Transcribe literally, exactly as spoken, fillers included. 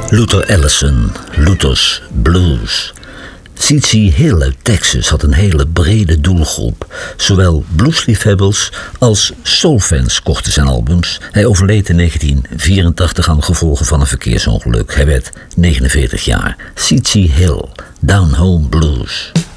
Luther Allison, Luther's Blues. C C Hill uit Texas had een hele brede doelgroep. Zowel bluesliefhebbers als soulfans kochten zijn albums. Hij overleed in negentien vierentachtig aan de gevolgen van een verkeersongeluk. Hij werd negenenveertig jaar. C C Hill, Down Home Blues.